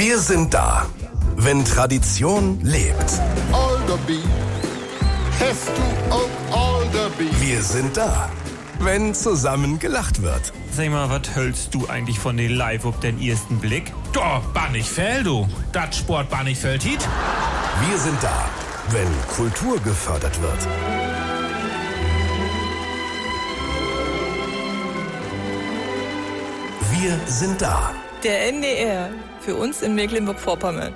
Wir sind da, wenn Tradition lebt. Alderby, hast du auch Alderby? Wir sind da, wenn zusammen gelacht wird. Sag mal, was hältst du eigentlich von den Live auf den ersten Blick? Doch, Bannichfeld, du. Das Sport Bannichfeld hit. Wir sind da, wenn Kultur gefördert wird. Wir sind da. Der NDR, für uns in Mecklenburg-Vorpommern.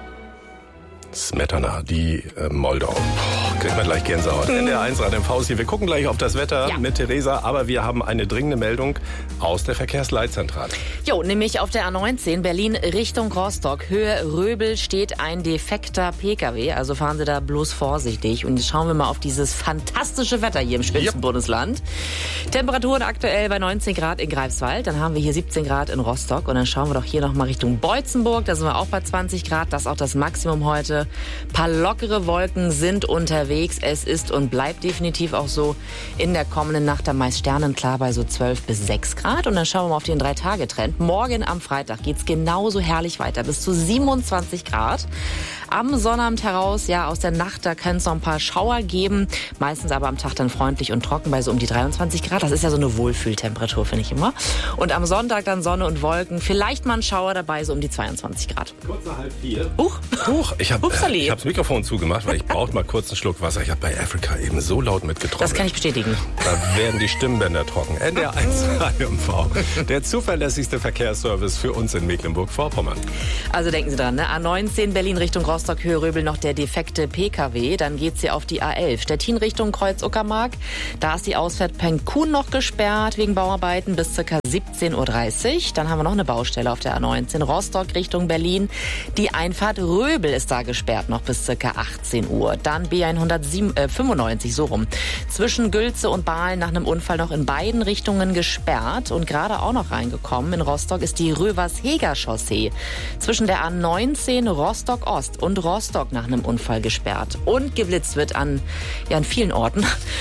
Smetana, die Moldau. Kriegt man gleich Gänsehaut. NDR1 Rad im Haus hier. Wir gucken gleich auf das Wetter mit Theresa, aber wir haben eine dringende Meldung aus der Verkehrsleitzentrale. Jo, nämlich auf der A19 Berlin Richtung Rostock. Höhe Röbel steht ein defekter Pkw, also fahren Sie da bloß vorsichtig. Und jetzt schauen wir mal auf dieses fantastische Wetter hier im schönsten Bundesland. Temperaturen aktuell bei 19 Grad in Greifswald, dann haben wir hier 17 Grad in Rostock und dann schauen wir doch hier nochmal Richtung Beutzenburg, da sind wir auch bei 20 Grad, das ist auch das Maximum heute. Paar lockere Wolken sind unterwegs, es ist und bleibt definitiv auch so in der kommenden Nacht dann meist sternenklar bei so 12 bis 6 Grad und dann schauen wir mal auf den 3-Tage-Trend. Morgen am Freitag geht's genauso herrlich weiter, bis zu 27 Grad. Am Sonnabend heraus, ja aus der Nacht, da können es noch ein paar Schauer geben, meistens aber am Tag dann freundlich und trocken bei so um die 23 Grad. Das ist ja so eine Wohlfühltemperatur, finde ich immer. Und am Sonntag dann Sonne und Wolken, vielleicht mal ein Schauer dabei, so um die 22 Grad. Kurz nach 3:30. Huch, Ich habe das Mikrofon zugemacht, weil ich brauchte mal kurz einen Schluck Wasser. Ich habe bei Afrika eben so laut mitgetrommelt. Das kann ich bestätigen. Da werden die Stimmbänder trocken. NDR1 Radio MV, der zuverlässigste Verkehrsservice für uns in Mecklenburg-Vorpommern. Also denken Sie dran, ne? A19 Berlin Richtung Rostock, Höhe Röbel noch der defekte Pkw. Dann geht's hier auf die A11 Stettin Richtung Kreuz-Uckermark. Da ist die Ausfahrt Penkun noch gesperrt wegen Bauarbeiten bis ca. 17:30 Uhr. Dann haben wir noch eine Baustelle auf der A19 Rostock Richtung Berlin. Die Einfahrt Röbel ist da gesperrt noch bis ca. 18 Uhr. Dann B195 so rum. Zwischen Gülze und Bahlen nach einem Unfall noch in beiden Richtungen gesperrt. Und gerade auch noch reingekommen in Rostock ist die Röversheger-Chaussee. Zwischen der A19 Rostock-Ost und Rostock nach einem Unfall gesperrt. Und geblitzt wird an vielen Orten.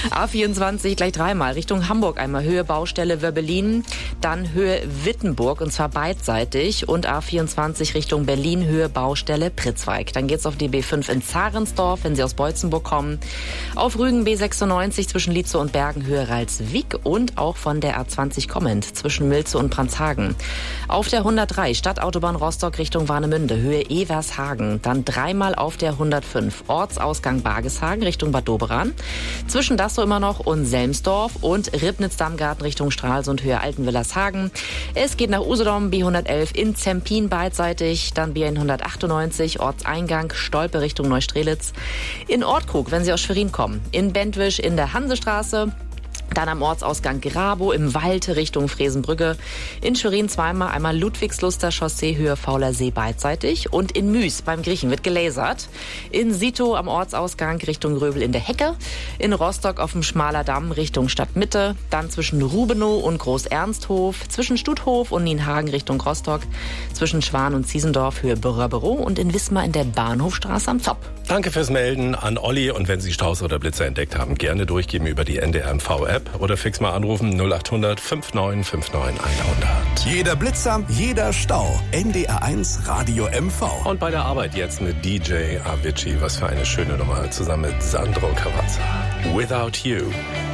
A24 gleich dreimal Richtung Hamburg. Einmal Höhe Baustelle Wörbelin, dann Höhe Wittenburg und zwar beidseitig. Und A24 Richtung Berlin Höhe Baustelle Pritzweig. Dann geht's auf die B5 in Zarensdorf, wenn Sie aus Beutzenburg kommen. Auf Rügen B96 zwischen Lietzow und Bergen Höhe Ralswiek und auch von der A20 kommend zwischen Milzow und Pranzhagen. Auf der 103 Stadtautobahn Rostock Richtung Warnemünde Höhe Evershagen. Dann dreimal auf der 105 Ortsausgang Bargeshagen Richtung Bad Doberan. Zwischen Dassow immer noch und Selmsdorf und Ribnitz-Dammgarten Richtung Stralsund Höhe Altenwillershagen. Es geht nach Usedom B111 in Zempin beidseitig. Dann B198 Ortseingang Stolpe Richtung Neustrelitz. In Ortkrug, wenn Sie aus Schwerin kommen. In Bentwisch in der Hansestraße. Dann am Ortsausgang Grabow im Wald Richtung Fresenbrücke. In Schwerin zweimal, einmal Ludwigsluster Chaussee Höhe Fauler See beidseitig. Und in Müs beim Griechen wird gelasert. In Sito am Ortsausgang Richtung Röbel in der Hecke. In Rostock auf dem Schmaler Damm Richtung Stadtmitte. Dann zwischen Rubenow und Groß-Ernsthof. Zwischen Stuthof und Nienhagen Richtung Rostock. Zwischen Schwan und Ziesendorf Höhe Bürgerbüro. Und in Wismar in der Bahnhofstraße am Zopp. Danke fürs Melden an Olli. Und wenn Sie Staus oder Blitzer entdeckt haben, gerne durchgeben über die NDR MV-App oder fix mal anrufen 0800 5959 100. Jeder Blitzer, jeder Stau. NDR1 Radio MV. Und bei der Arbeit jetzt mit DJ Avicii. Was für eine schöne Nummer zusammen mit Sandro Cavazza. Without You.